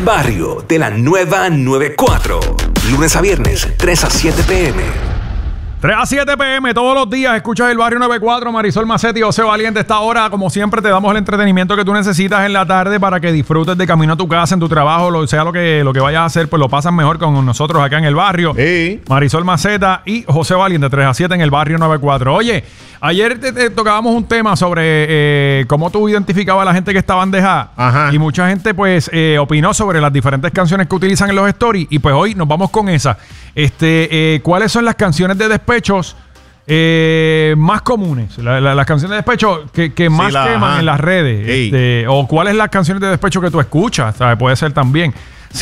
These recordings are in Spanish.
El barrio de la nueva 94. Lunes a viernes, 3 a 7 p.m. 3 a 7 p.m. todos los días. Escuchas el barrio 94. Marisol Macetti y José Valiente. Esta hora, como siempre, te damos el entretenimiento que tú necesitas en la tarde para que disfrutes de camino a tu casa, en tu trabajo, sea lo que vayas a hacer, pues lo pasas mejor con nosotros acá en el barrio. Sí. Marisol Maceta y José Valiente, 3 a 7 en el barrio 94. Oye, ayer te tocábamos un tema sobre cómo tú identificabas a la gente que estaba en Deja. Ajá. Y mucha gente, pues, opinó sobre las diferentes canciones que utilizan en los stories. Y pues hoy nos vamos con esa. ¿Cuáles son las canciones de despechos más comunes? Las canciones de despecho que más queman en las redes. O cuáles las canciones de despecho que tú escuchas, ¿sabes? Puede ser también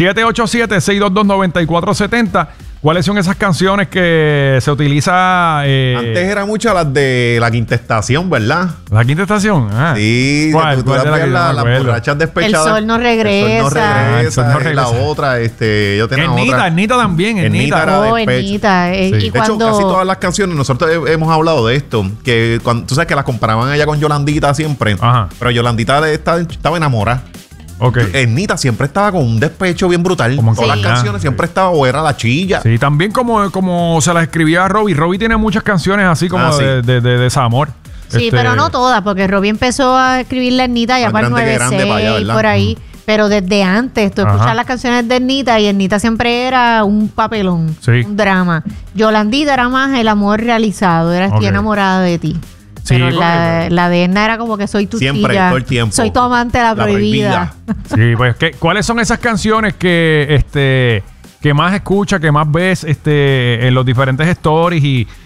787-622-9470. ¿Cuáles son esas canciones que se utiliza? Antes era mucho las de La Quinta Estación, ¿verdad? ¿La Quinta Estación? Ah. Sí, ¿Cuál tú las de la veías, que las no me acuerdo? borrachas despechadas. El sol no regresa. El sol no regresa. El sol no regresa. La otra, yo tenía Ernita, otra. Ernita también, Ernita era Oh, despecho. Ernita. Sí. Y De hecho, casi todas las canciones, nosotros hemos hablado de esto, que cuando, tú sabes que la comparaban ella con Yolandita siempre, Ajá. pero Yolandita estaba enamorada. Ok. Ernita siempre estaba con un despecho bien brutal. Como en Todas Sí. las canciones siempre estaba, o era la chilla. Sí, también como se las escribía Robbie. Robbie tiene muchas canciones así como Sí. de desamor. Sí, pero no todas, porque Robbie empezó a escribir la Ernita ya Más para el grande que grande para allá, 9-6 ¿verdad? por ahí. Pero desde antes, tú Ajá. escuchas las canciones de Ernita y Ernita siempre era un papelón, Sí. un drama. Yolandita era más el amor realizado, era estoy Ok. enamorada de ti. Sí, Pero correcto. la de Edna era como que soy tu Siempre, tía, todo el tiempo. soy tu amante, la prohibida. Sí, pues, ¿cuáles son esas canciones que más escuchas, que más ves en los diferentes stories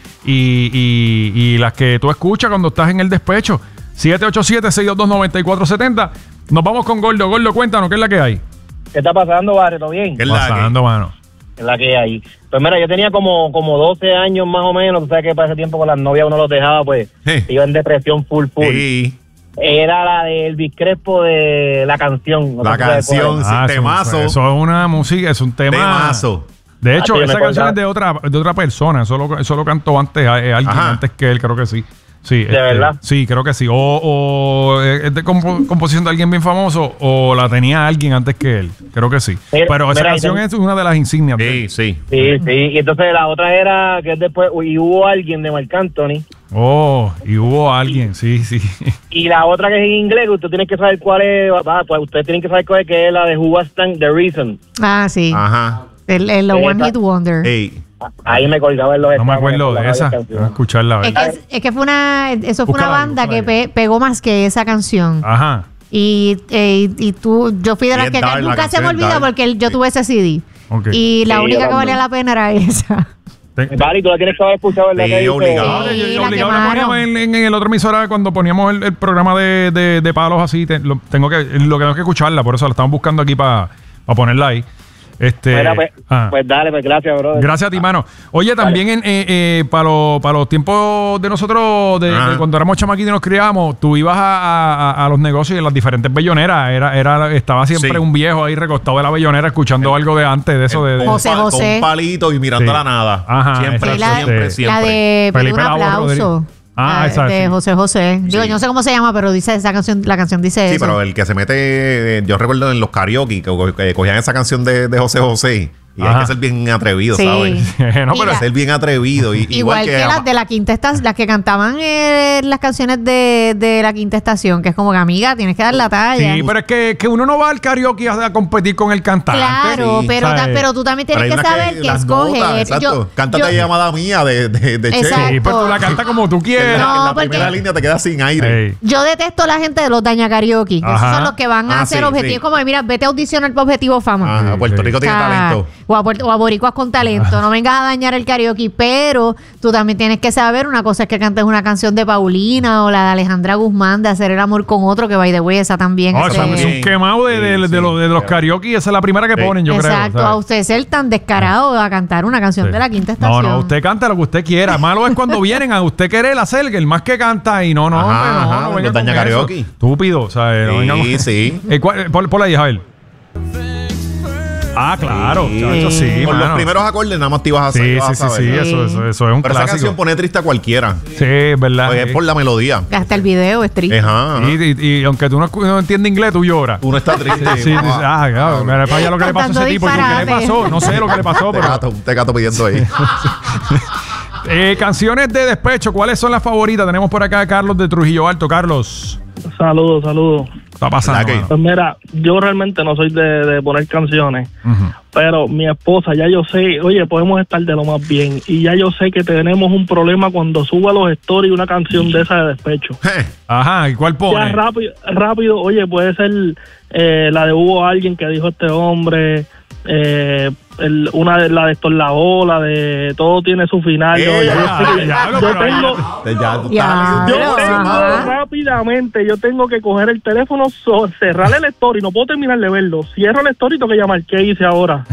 y las que tú escuchas cuando estás en el despecho? 787-622-9470. Nos vamos con Gordo. Gordo, cuéntanos, ¿qué es la que hay? ¿Qué está pasando, Barrio? ¿Todo bien? ¿Qué es la que? Pasando, mano. ¿Qué es la que hay? Pues mira, yo tenía como 12 años más o menos. Tú sabes que para ese tiempo con las novias uno los dejaba, pues, iba en depresión full. Sí. Era la de Elvis Crespo de la canción. No La sé si sabes canción, cuál sí, temazo. Eso es una música, es un tema. Temazo. De hecho, Ah, sí, yo esa me canción es acordaba. de otra persona. Eso lo cantó antes alguien Ajá. antes que él, creo que sí. Sí, ¿De verdad? Sí, creo que sí. O es de composición de alguien bien famoso o la tenía alguien antes que él. Creo que sí. Mira, Pero esa mira, canción es una de las insignias de él. Sí. Sí. Y entonces la otra era que después, y hubo alguien de Marc Anthony. Oh, y hubo alguien, sí. Y la otra que es en inglés, que usted tiene que saber cuál es. Pues ustedes tienen que saber cuál es, que es la de Who Was The Reason. Ah, sí. Ajá. El One Hit Wonder. Ey. Ahí me colgaba en los No me exámenes acuerdo por de la esa. canción. Voy a escucharla. A ver. Es que fue una Búscala ahí, banda que búscala ahí. pegó más que esa canción. Ajá. Y yo fui de las Y que es dark, la nunca se me canción es olvida dark. porque yo tuve ese CD. Ok. Y la Sí, única yo que valía también. la pena era esa. Vale, tú la tienes que haber escuchado, ¿verdad? Sí, Que dice- obligado. Sí, Yo la obligado la quemaron. poníamos en el otro emisora cuando poníamos el programa de palos así. Lo que tengo que escucharla, por eso la estamos buscando aquí para ponerla ahí. Mira, pues ah. dale, pues gracias, bro. Gracias a ti, mano. Oye, también para los tiempos de nosotros, de cuando éramos chamaquitos y nos criábamos, tú ibas a los negocios y en las diferentes belloneras. Estaba siempre Sí. un viejo ahí recostado de la bellonera escuchando algo de antes de eso. de José Con José. un palito y mirando Sí. la nada. Ajá, Siempre, Sí, la siempre. de Pedir Felipe un Lavo aplauso. Rodríguez. Ah, esa, de sí. José José. Digo, yo no sé cómo se llama, pero dice esa canción, la canción dice Sí, eso. pero el que se mete, yo recuerdo en los karaoke que cogían esa canción de José José. Y hay Ajá. que ser bien atrevido, Sí. ¿sabes? No, Y pero la- Ser bien atrevido. Igual que las de la quinta estación, las que cantaban las canciones de la quinta estación, que es como que amiga, tienes que dar la talla. sí, pero es que uno no va al karaoke a competir con el cantante. Claro, Sí, pero, ¿sabes? pero tú también tienes Pero hay que unas saber que las escoger. notas, exacto. Cántate yo- llamada mía de Che. Exacto. Sí, pues tú la cantas como tú En quieras. la, No, en la porque- primera línea te quedas sin aire. Ey. Yo detesto la gente de los daña karaoke, que Ajá. esos son los que van a hacer sí, objetivos sí. como de, mira, vete a audicionar para Objetivo Fama. Ajá, Puerto Sí. Rico tiene O sea, talento. o a boricuas con talento. No vengas a dañar el karaoke, pero tú también tienes que saber, una cosa es que cantes una canción de Paulina o la de Alejandra Guzmán de Hacer el amor con otro, que by the way, esa también. No, ese- esa es un quemado de los karaoke. Esa es la primera que Sí. ponen, yo Exacto, creo. a usted ser tan descarado a cantar una canción de la quinta estación. No, usted canta lo que usted quiera. Malo es cuando vienen a usted querer hacer que el más que canta y no, Ajá, hombre, ajá, no los venga daña con eso. karaoke. Estúpido, o sea, no venga con- Sí, sí. Ponla ahí, Javier. Ah, claro. Chacho, sí, Con mano. los primeros acordes nada más te ibas a Sí, vas a sí, sí, saber. sí, eso es un Pero esa canción clásico. pone triste a cualquiera. Sí, es verdad. Pues es por la melodía. Hasta el video es triste. Ajá. Y aunque tú no entiendes inglés, tú lloras. Uno está triste. Sí, dices, claro, mira para allá lo que le pasó a Cantando ese tipo. ¿Y qué le disparate. pasó? No sé lo que le pasó, pero... Un tecato pidiendo ahí. Canciones de despecho, ¿cuáles son las favoritas? Tenemos por acá a Carlos de Trujillo Alto. Carlos, Saludos. está pasando, ¿Verdad que? mano? Pues mira, yo realmente no soy de poner canciones, Ujú. pero mi esposa, ya yo sé, oye, podemos estar de lo más bien, y ya yo sé que tenemos un problema cuando suba a los stories una canción de esa de despecho. Ajá, ¿y cuál Ya pone? rápido, oye, puede ser la de Hubo Alguien que dijo este hombre, una de la de Héctor Lavoe, la de Todo tiene su final. Oye, diablo, yo pero tengo... Ya tú Ya. estás- Yo Pero, tengo ajá. rápidamente, yo tengo que coger el teléfono, cerrar el story, no puedo terminar de verlo. Cierro el story y tengo que llamar. ¿Qué hice ahora?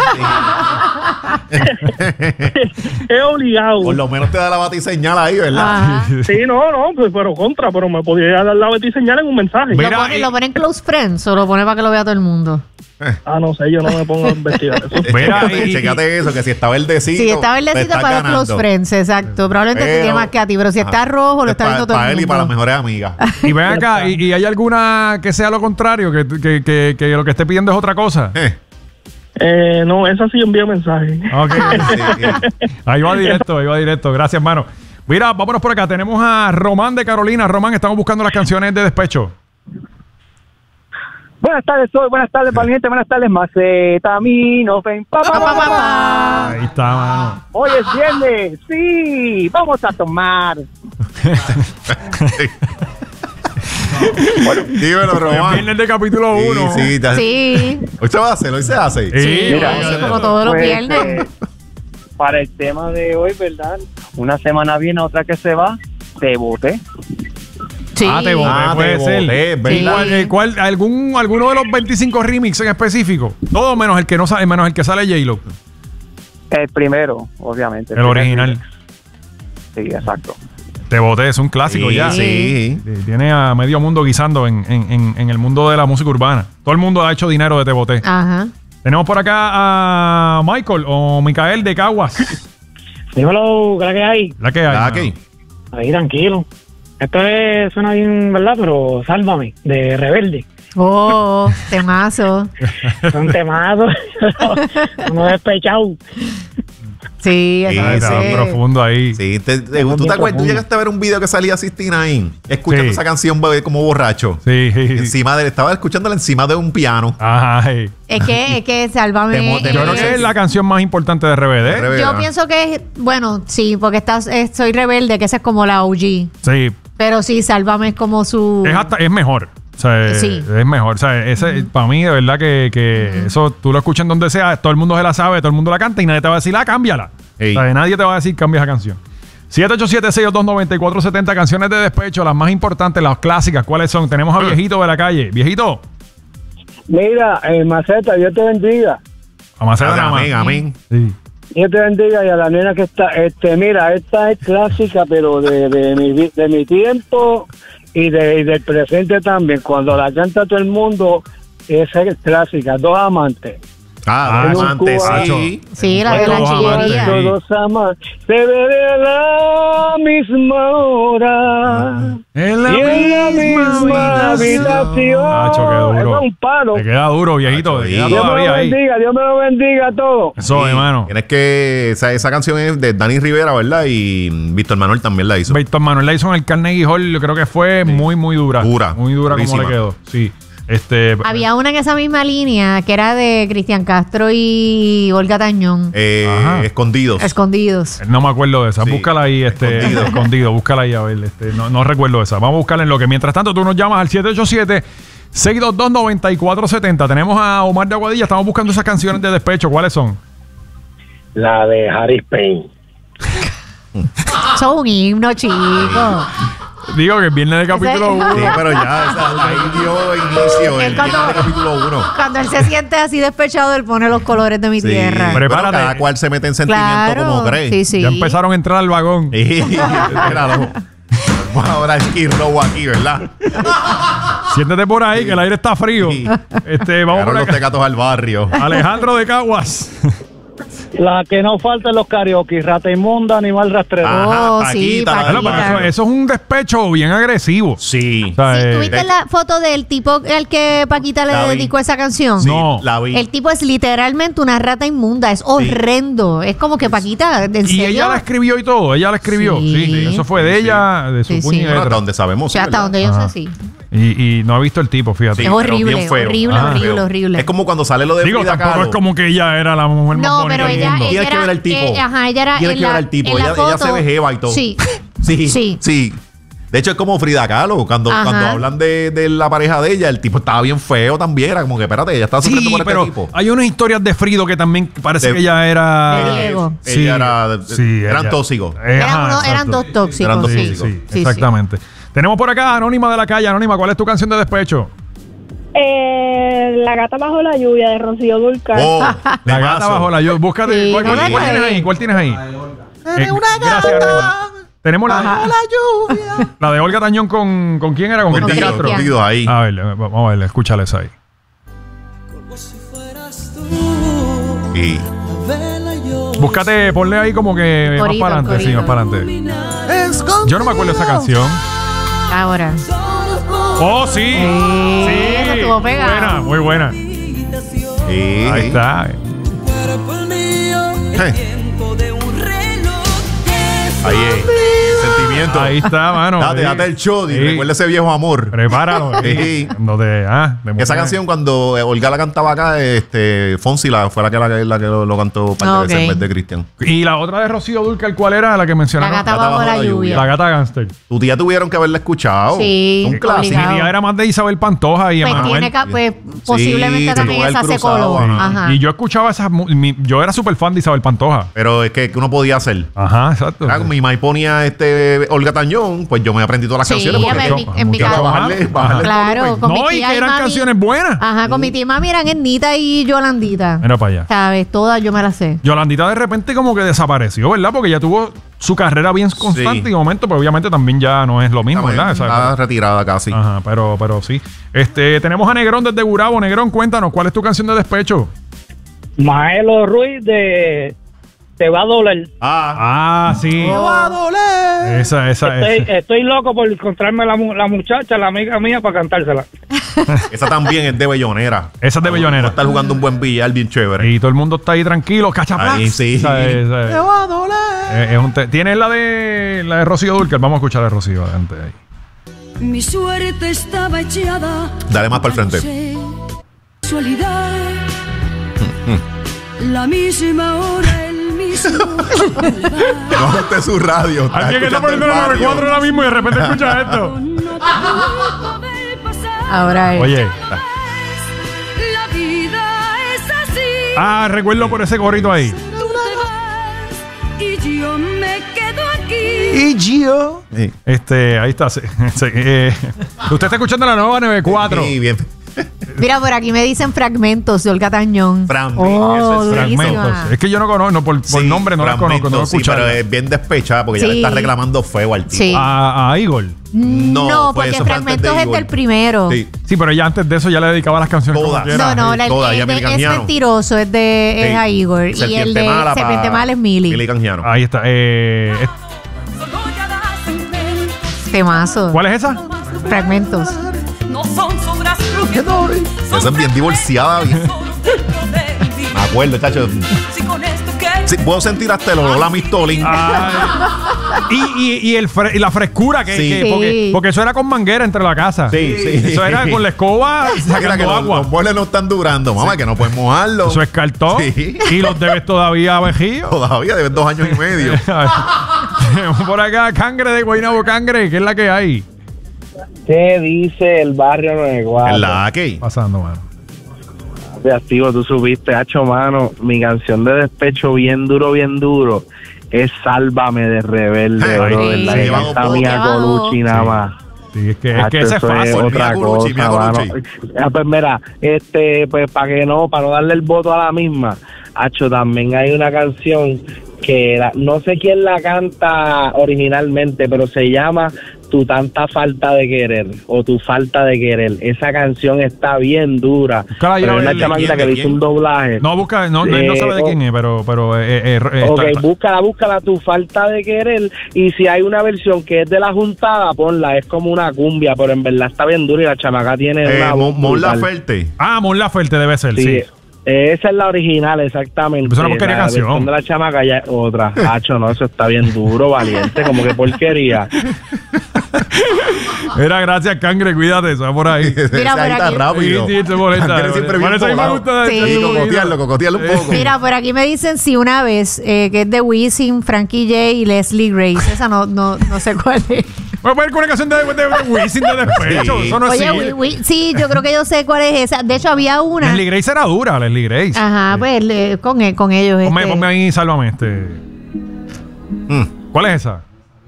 Es obligado. Por lo menos te da la batiseñal ahí, ¿verdad? Ajá. Sí, no, pues, pero me podía dar la señal en un mensaje. Mira, Lo pone en Close Friends o lo pone para que lo vea todo el mundo. No sé, yo no me pongo a investigar eso. Mira, Chécate eso, que si está verdecito. Si está te verdecito estás para los ganando. Close Friends, exacto. Probablemente te Pero- tiene más que a ti, pero si está Ajá. rojo, lo está viendo todo Para el él y para las mundo. mejores amigas. y ven acá, ¿y hay alguna que sea lo contrario? Que lo que esté pidiendo es otra cosa. No, esa sí envía mensaje. Ok. Sí. Ahí va directo. Gracias, hermano. Mira, vámonos por acá. Tenemos a Román de Carolina. Román, estamos buscando las canciones de despecho. Buenas tardes, buenas tardes, valiente, buenas tardes, Macetamino, ven, pa. Ahí está, mano. Hoy es viernes, sí, vamos a tomar. Dímelo, Es Román. viernes de capítulo 1. Sí, Sí, hoy se va a hacer, hoy se hace. Sí, Mira, sí, como todos los Pues, viernes. Para el tema de hoy, ¿verdad? Una semana viene, otra que se va, te boté. Sí. te boté, puede te ser. boté, ¿verdad? Sí. ¿Alguno de los 25 remix en específico? Todo menos el que no sale, menos el que sale J-Lo. El primero, obviamente. El original. Sí, exacto. Te boté, es un clásico Sí, ya. sí. Tiene a medio mundo guisando en el mundo de la música urbana. Todo el mundo ha hecho dinero de Te boté. Ajá. Tenemos por acá a Michael o Micael de Caguas. Dímelo, ¿qué es la que hay? La que hay. Ah, mano. aquí. Ahí, tranquilo. Esto suena bien, ¿verdad? Pero Sálvame, de Rebelde. Oh, temazo. Son temados. Uno despechado. Sí, Sí, eso Está es. profundo ahí. Sí, ¿tú te bien acuerdas? ¿Tú profundo. llegaste a ver un video que salía 69 escuchando Sí. esa canción bebé, como borracho? Sí. Estaba escuchándola encima de un piano. Ajá. Sí. Es que Sálvame. Te Yo creo que es la canción más importante de RBD. RBD. Yo pienso que es, bueno, sí, porque Soy Rebelde, que esa es como la OG. Sí. Pero sí, Sálvame es como su... Es mejor. O sea, Sí. es mejor. O sea, para mí, de verdad que eso tú lo escuchas en donde sea, todo el mundo se la sabe, todo el mundo la canta y nadie te va a decir, cámbiala. Ey. O sea, nadie te va a decir, cambia esa canción. 787-622-9470, canciones de despecho, las más importantes, las clásicas, ¿cuáles son? Tenemos a Viejito de la calle. Viejito, Mira, Maceta, Dios te bendiga. vamos a hacer nada más. Amén, amén. Sí. Dios te bendiga y a la nena que está, mira, esta es clásica, pero de mi tiempo y del presente también. Cuando la canta todo el mundo, esa es clásica, Dos amantes. Ah, Ah, amantes, Cubacho. sí. Sí, la de la Todos amantes. chillería. Sí. Dos amantes, se ve de la misma hora. En la Y en la misma habitación. Nacho, qué duro. Eso es un palo. Te queda duro, viejito. Te queda Dios me todavía ahí. Dios me lo bendiga a todos. Eso, Sí. hermano. Tienes que. Esa canción es de Dani Rivera, ¿verdad? Y Víctor Manuel también la hizo. Víctor Manuel la hizo en el Carnegie Hall, yo creo que fue muy, muy dura. Dura, Muy dura como durísima. le quedó. Sí. Había una en esa misma línea que era de Cristian Castro y Olga Tañón. Ajá. Escondidos. Escondidos. No me acuerdo de esa. Sí. Búscala ahí, escondido. Búscala ahí, a ver. No recuerdo esa. Vamos a buscarla en lo que. Mientras tanto, tú nos llamas al 787-622-9470. Tenemos a Omar de Aguadilla. Estamos buscando esas canciones de despecho. ¿Cuáles son? La de Harry Payne. Son un himno, chicos. Digo que viene de capítulo Ese- 1. Sí, pero ya, ahí dio inicio Él el cuando- capítulo 1. Cuando él se siente así despechado, él pone los colores de mi tierra. Pero- Bueno, Prepárate. cada cual se mete en sentimiento Claro. como cree. Sí, sí. Ya empezaron a entrar al vagón. Míralo. Vamos ahora a Skid Row aquí, ¿verdad? Siéntete por ahí, que el aire está frío. Sí. Vamos Llegaron por los acá. tecatos al barrio. Alejandro de Caguas. La que no falta en los karaoke, rata inmunda, animal rastrero. Oh, Ajá, sí, Paquita, Bueno, pero Paquita. eso es un despecho bien agresivo. Sí. O sea, Sí, ¿tuviste la foto del tipo al que Paquita le La vi. dedicó esa canción? Sí, No. la vi. El tipo es literalmente una rata inmunda, es horrendo. Es como que Paquita, ¿en y serio? ella la escribió y todo, ella la escribió. Sí, Sí. eso fue de Sí, ella, de su Sí, puño y sí. Bueno, letra. hasta donde sabemos. O sea, sí, hasta ¿verdad? donde yo Ajá. sé, sí. Y no ha visto el tipo, fíjate. Sí, Es pero horrible, bien feo. horrible, Ah. horrible, Feo. horrible. Es como cuando sale lo de Digo, Frida tampoco Kahlo. es como que ella era la mujer más No, bonita pero del ella, mundo. ella Tienes que era, ver al tipo. ajá, ella era Tienes en que ver la, al tipo. en la Ella se foto- ve jeva y todo. Sí. Sí, Sí. sí. De hecho, es como Frida Kahlo. Cuando Ajá. hablan de la pareja de ella, el tipo estaba bien feo también. Era como que, espérate, ella estaba sufriendo Sí, por pero este tipo. hay unas historias de Frido que también parece De- que ella era... De Diego. Ella era- eran ella- tóxicos. Eran exacto. dos tóxicos. Eran dos sí. tóxicos. Sí, Sí, exactamente. Tenemos por acá Anónima de la calle. Anónima, ¿cuál es tu canción de despecho? La gata bajo la lluvia de Rocío Dúrcal. Oh, La temazo. gata bajo la lluvia. Búscate. Sí, ¿Cuál, no cuál la tienes cagué. ahí? ¿Cuál tienes ahí? Gracias, Anónima. Tenemos la de Olga Tañón con ¿quién era? Con Con Cristian Tito, Castro. Tito ahí. A ver, vamos a ver, escúchale esa ahí. Y Búscate, ponle ahí como que Corito, más para adelante, sí, corito. más para adelante. Yo no me acuerdo de esa canción. Ahora. Oh, sí. Sí. esa estuvo pegada. Buena, muy buena. sí. Ahí está. Ahí es. Sentimiento. Ahí está, mano. Date, Sí. date el shot y Sí. recuerda ese viejo amor. Prepáralo. Sí. Cuando te, Esa canción, cuando Olga la cantaba acá, Fonsi fue la que lo cantó un par de veces en vez de Cristian. Y la otra de Rocío Dúrcal, ¿cuál era? La que mencionaron. La gata bajo la lluvia. La gata gangster. Tu tía tuvieron que haberla escuchado. Sí, Un clásico. Mi tía era más de Isabel Pantoja y Pues Emanuel. tiene que, pues, posiblemente te también tuvo el esa se cruzado, coló. ajá. Ajá. Y yo escuchaba esas. Yo era súper fan de Isabel Pantoja. Pero es que uno podía hacer. Ajá, exacto. Ah, mi maíz ponía Olga Tañón, pues yo me aprendí todas las Sí, canciones a ver, porque en mi que casa. bajarle el Claro, volumen. con mi No, y tía que eran mami- canciones buenas. Ajá, con mi tía y mami eran Ernita y Yolandita. Mira para allá. ¿Sabes? Todas yo me las sé. Yolandita de repente como que desapareció, ¿verdad? Porque ya tuvo su carrera bien constante Sí. y de momento, pues obviamente también ya no es lo mismo, ¿verdad? Está retirada casi. Ajá, pero sí. Tenemos a Negrón desde Gurabo. Negrón, cuéntanos, ¿cuál es tu canción de despecho? Maelo Ruiz de Te va a doler. Ah, sí. va a doler. Esa. Estoy loco por encontrarme la muchacha, la amiga mía, para cantársela. Esa también es de Bellonera. Esa es de Bellonera. Estar jugando un buen billar bien chévere. Y todo el mundo está ahí tranquilo, cachaplá. Ahí sí. va a doler. ¿Tienes la de Rocío Dúrcal? Vamos a escuchar a Rocío adelante ahí. Mi suerte estaba echada. Dale más para el frente. Casualidad. La misma hora, el mismo. No ajuste su radio. Alguien que está poniendo la 94 ahora mismo y de repente escucha esto. Ahora es. Oye. La vida es así. Ah, recuerdo por ese gorrito ahí. Tú te vas y yo me quedo aquí. Y Gio. Sí. Ahí está. Usted está escuchando la nueva 94. Sí, bien. Mira, por aquí me dicen fragmentos de Olga Tañón. Eso es durísima. Fragmentos. Es que yo no conozco, por nombre no la conozco, no he sí, escuchado. pero es bien despechada porque ya le Sí. está reclamando fuego al tipo. Sí. A Igor. No, pues porque eso fue antes de fragmentos es Igor. del primero. Sí. Sí, pero ya antes de eso ya le dedicaba las canciones como Todas. quiera. No, Toda, el ella de Mili es Canjiano. mentiroso, es a Igor. Y el Serpiente de Mala Serpiente pa- Mala es Mili. Mili Canjiano. Ahí está. Temazo. ¿Cuál es esa? Fragmentos. No son sobras Esa es bien divorciada. Bien. Me acuerdo, chacho. Si con esto que Sí, puedo sentir hasta el olor a mistolín. Y la frescura que, Sí. porque eso era con manguera entre la casa. Sí, sí. Eso era con la escoba Mira que sacando agua. los boles no están durando, mamá, que no puedes mojarlo. Eso es cartón. Sí. Y los debes todavía vejidos. Todavía deben 2 años y medio. Tenemos por acá Cangre de Guaynabo Cangre, que es la que hay. ¿Qué dice el barrio 94? Es la que. Pasando, mano. De activo, tú subiste, hacho, mano. Mi canción de despecho bien duro es Sálvame de Rebelde, Ay, bro. sí. La Se que lleva canta un poco. Mia Colucci nada Sí. más. Sí, es que Hacho, ese es eso fácil. otra Mia Colucci, cosa, Mia mano. Colucci. Pues mira, pues para no darle el voto a la misma, hacho, también hay una canción que no sé quién la canta originalmente, pero se llama tu tanta falta de querer o tu falta de querer. Esa canción está bien dura. Claro, pero una chamaquita que le hizo un doblaje. No, busca, no sabe de quién es, pero ok, búscala, tu falta de querer. Y si hay una versión que es de la juntada, ponla, es como una cumbia, pero en verdad está bien dura y la chamaca tiene una voz Mon brutal. Laferte. Mon Laferte debe ser, sí. Esa es la original, exactamente. Pues una porquería canción. Versión de la chamaca ya es otra. Hacho, no, eso está bien duro, valiente, como que porquería. Era, gracias, Cangre, cuídate, eso va por ahí. Mira, por está aquí. rápido. Sí, se molesta. Cangre siempre bien Por eso me gusta. Sí. Cocotearlo un poco. Mira, por aquí me dicen sí una vez, que es de Wisin, Frankie J y Leslie Grace. Esa no sé cuál es. Voy a poner con una canción de Wisin de despecho. Sí. Eso no Oye, es sí, yo creo que yo sé cuál es esa. De hecho, había una. Leslie Grace era dura, Leslie Grace. Ajá, pues con ellos. Ponme ahí, sálvame ¿Cuál es esa?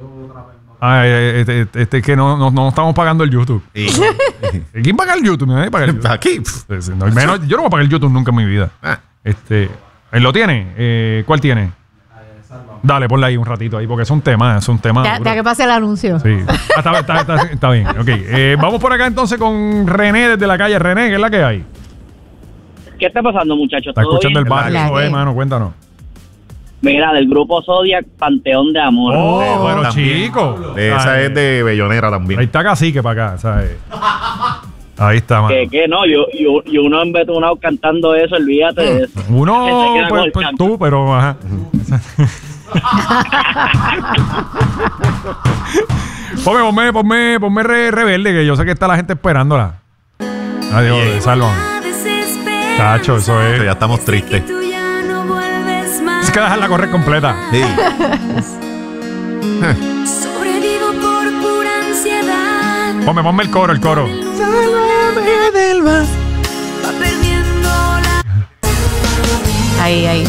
Que no estamos pagando el YouTube. ¿Quién paga el YouTube? ¿Nadie paga el YouTube? Aquí. No, menos, yo no voy a pagar el YouTube nunca en mi vida. ¿Él lo tiene? ¿Cuál tiene? Dale, ponle ahí un ratito ahí, porque es un tema. Ya que pase el anuncio. Sí. Está bien. Ok. Vamos por acá entonces con René desde la calle. René, ¿qué es la que hay? ¿Qué está pasando, muchachos? Está escuchando bien? el barrio, hermano, cuéntanos. Mira, del grupo Zodiac, Panteón de Amor. Pero también. chico. Esa es de Bellonera también. Ahí está Cacique para acá, ¿sabes? Ahí está, mano. Que no, yo uno embetunado cantando eso, olvídate de eso. Uno, pues tú, pero ajá. Ponme Rebelde, que yo sé que está la gente esperándola. Adiós, sálvame. Cacho, eso es. Ya estamos tristes. Es que dejarla correr completa. Sí. Sobrevivo por pura ansiedad. Ponme el coro. Sálvame del más. Va perdiendo la. Ahí.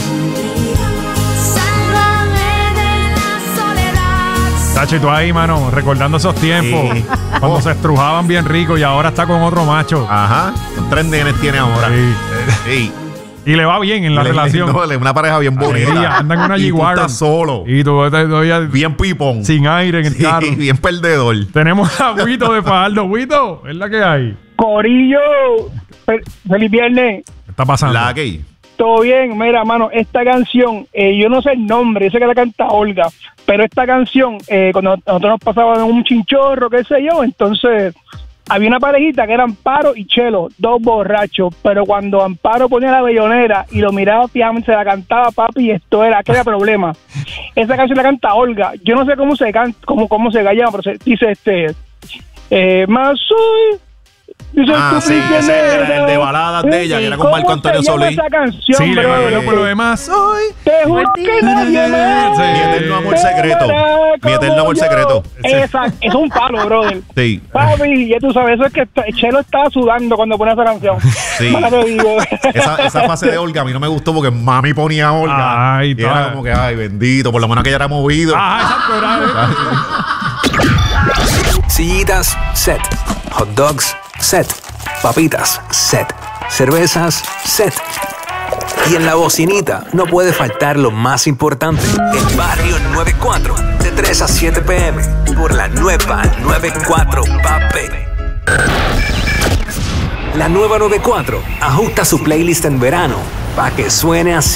Sálvame de la soledad. Tacho, y tú ahí, mano, recordando esos tiempos. Sí. Cuando se estrujaban bien rico y ahora está con otro macho. Ajá. Con 3 nenes tiene ahora. Sí. Y le va bien en la relación. No, una pareja bien bonita. Andan en una Y tú G-Wagon. estás solo. Y tú Bien pipón. sin aire en el carro. Bien perdedor. Tenemos a Huito de Fajardo. Huito, es la que hay. Corillo, feliz viernes. ¿Qué está pasando? La gay. Todo bien, mira, mano, esta canción, yo no sé el nombre, yo sé que la canta Olga, pero esta canción, cuando nosotros nos pasábamos un chinchorro, qué sé yo, entonces había una parejita que era Amparo y Chelo, 2 borrachos, pero cuando Amparo ponía la bellonera y lo miraba fijamente, se la cantaba, papi, y esto era aquel problema. Esa canción la canta Olga, yo no sé cómo se canta, cómo se llama, pero dice más soy. Sí, ese era el de baladas de ella, que era con Marco Antonio Solís. Esa canción, Sí, bro, por lo demás hoy. te juro que nadie más. Mi eterno amor secreto. Mi eterno amor secreto. Exacto, es un palo, brother. Sí. Papi, ya tú sabes, eso es que Chelo estaba sudando cuando ponía esa canción. Sí. Para te digo. Esa fase de Olga a mí no me gustó porque mami ponía a Olga. Ay, y era como que, ay, bendito, por lo menos que ella era movido. Ajá, exacto. Sillitas, set. Hot dogs, set. Papitas, set. Cervezas, set. Y en la bocinita no puede faltar lo más importante, el Barrio 94, de 3 a 7 p.m. por la nueva 94, papi. La nueva 94 ajusta su playlist en verano para que suene así.